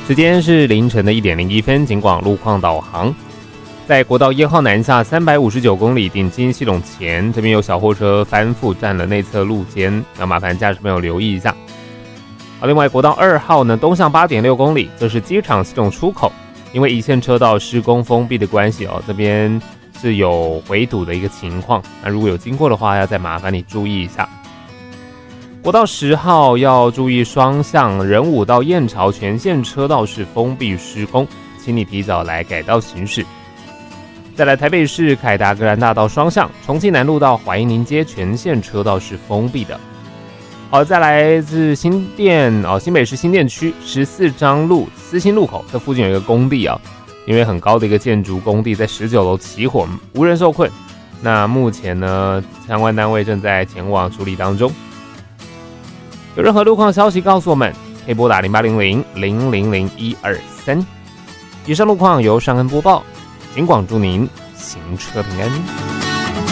时间是凌晨的1点01分，警广路况导航。在国道1号南下359公里顶金系统前，这边有小货车翻覆占了内侧路肩，那麻烦驾驶朋友留意一下。好，另外国道2号呢，东向8.6公里，这是机场系统出口，因为一线车道施工封闭的关系这边是有围堵的一个情况，那如果有经过的话，要再麻烦你注意一下。国道10号要注意双向仁武到燕巢全线车道是封闭施工，请你提早来改道行驶。再来台北市凯达格兰大道双向重庆南路到怀宁街全线车道是封闭的。好，再来自新北市新店区14张路思新路口，这附近有一个工地因为很高的一个建筑工地在19楼起火，无人受困。那目前呢，相关单位正在前往处理当中。有任何路况消息告诉我们，可以拨打0800-000-123。以上路况由尚恩播报，警广祝您行车平安。